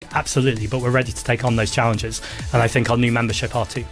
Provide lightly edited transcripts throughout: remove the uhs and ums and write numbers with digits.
absolutely, but we're ready to take on those challenges. And I think our new membership are too.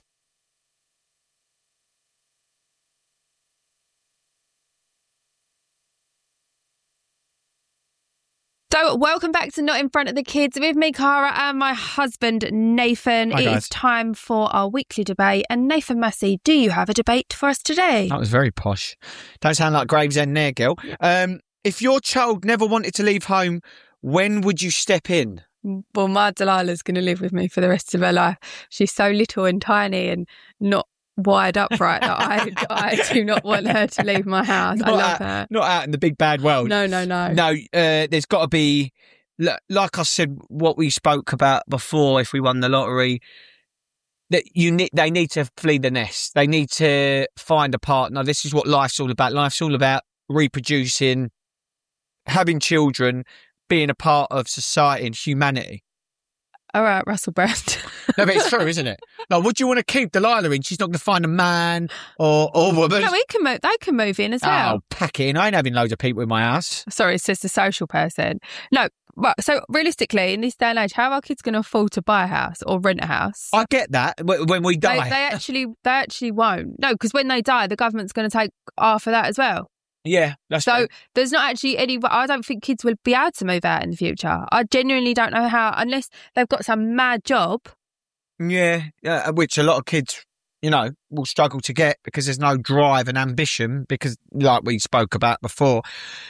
So welcome back to Not in Front of the Kids with me, Cara, and my husband, Nathan. Hi, guys. It's time for our weekly debate. And Nathan Massey, do you have a debate for us today? That was very posh. Don't sound like Gravesend there, girl. If your child never wanted to leave home, when would you step in? Well, my Delilah's going to live with me for the rest of her life. She's so little and tiny and not wide upright that I do not want her to leave my house. I love her. Not out in the big bad world. No. No, there's got to be, like I said, what we spoke about before, if we won the lottery, that they need to flee the nest. They need to find a partner. This is what life's all about. Life's all about reproducing, having children, being a part of society and humanity. All right, Russell Brand. No, but it's true, isn't it? Like, would you want to keep Delilah in? She's not going to find a man or woman. No, they can move in as well. Oh, pack it in. I ain't having loads of people in my house. Sorry, it's just a social person. No, but so realistically, in this day and age, how are our kids going to afford to buy a house or rent a house? I get that when we die. They actually won't. No, because when they die, the government's going to take half of that as well. Yeah, that's so true. There's not actually any. I don't think kids will be able to move out in the future. I genuinely don't know how, unless they've got some mad job. Yeah, which a lot of kids, will struggle to get because there's no drive and ambition. Because, like we spoke about before,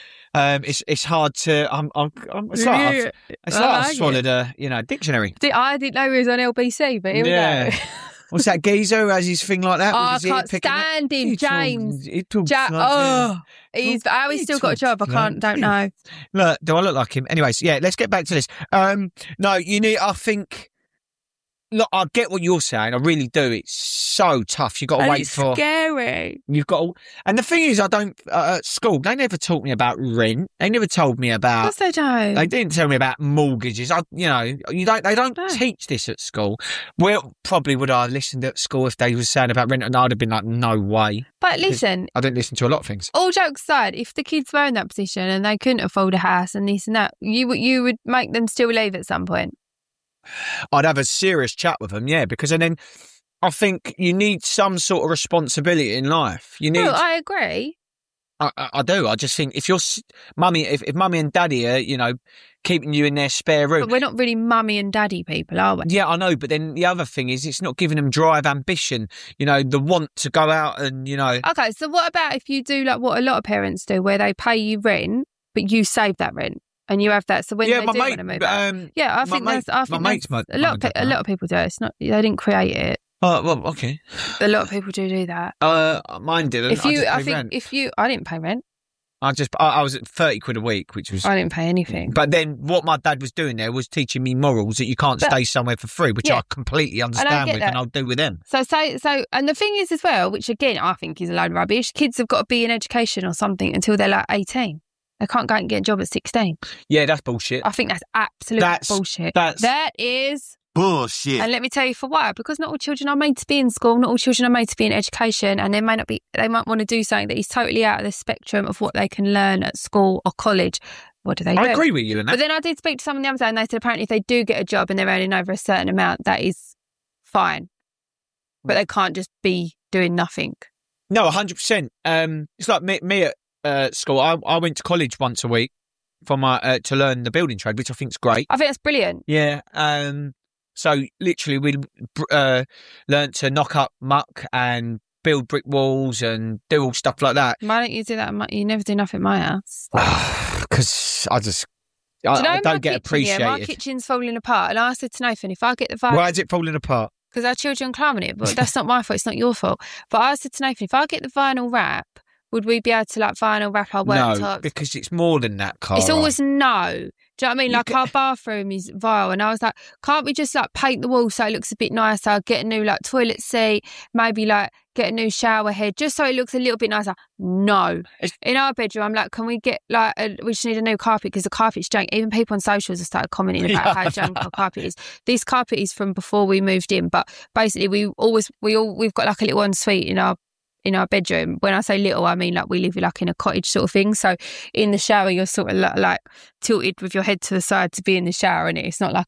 it's hard to. It's like I've swallowed a dictionary. I didn't know he was on LBC, but here we go. What's that geezer who has his thing like that? I can't stand him, James. He talks like he's still got a job. Don't know. Look, do I look like him? Anyways, yeah, let's get back to this. No, I think. Look, I get what you're saying. I really do. It's so tough. You've got to wait for. It's scary. You've got to, and the thing is, I don't. At school, they never taught me about rent. They never told me about. Of course they don't. They didn't tell me about mortgages. They don't teach this at school. Well, probably would I have listened at school if they were saying about rent, and I'd have been like, no way. But listen, I didn't listen to a lot of things. All jokes aside, if the kids were in that position and they couldn't afford a house and this and that, you would make them still leave at some point. I'd have a serious chat with them, yeah, because then I think you need some sort of responsibility in life. You need. Well, I agree. I do. I just think if your mummy, if mummy and daddy are, keeping you in their spare room. But we're not really mummy and daddy people, are we? Yeah, I know. But then the other thing is it's not giving them drive, ambition, the want to go out and, Okay, so what about if you do like what a lot of parents do where they pay you rent, but you save that rent? And you have that, so when they do want to move out, I think a lot of people do it. It's not, they didn't create it. Oh, well, okay. A lot of people do that. Mine didn't. I didn't pay rent. I was at 30 quid a week, which was. I didn't pay anything. But then what my dad was doing there was teaching me morals that you can't stay somewhere for free, which I completely understand and I'll do with them. So, and the thing is as well, which again I think is a load of rubbish. Kids have got to be in education or something until they're like 18. They can't go and get a job at 16. Yeah, that's bullshit. I think that's absolute bullshit. That is bullshit. And let me tell you for why. Because not all children are made to be in school. Not all children are made to be in education. And they might want to do something that is totally out of the spectrum of what they can learn at school or college. What do they do? I agree with you in that. But then I did speak to someone the other day and they said apparently if they do get a job and they're earning over a certain amount, that is fine. But they can't just be doing nothing. No, 100%. It's like me at school. I went to college once a week for my to learn the building trade, which I think is great. I think that's brilliant. Yeah. So literally, we learned to knock up muck and build brick walls and do all stuff like that. Why don't you do that? You never do nothing at my house. Because I don't get appreciated. My kitchen's falling apart, and I said to Nathan, if I get the vinyl, why is it falling apart? Because our children climbing it, but that's not my fault. It's not your fault. But I said to Nathan, if I get the vinyl wrap, would we be able to vinyl wrap our worktops? No, because it's more than that, Cara. It's always no. Do you know what I mean? Our bathroom is vile, and I was like, can't we just paint the wall so it looks a bit nicer? Get a new toilet seat, maybe get a new shower head, just so it looks a little bit nicer. No. In our bedroom, I'm like, can we get we just need a new carpet because the carpet's jank. Even people on socials have started commenting about how jank our carpet is. This carpet is from before we moved in, but basically we've got a little ensuite in our bedroom. When I say little, I mean we live in a cottage sort of thing. So in the shower, you're sort of tilted with your head to the side to be in the shower, and it's not like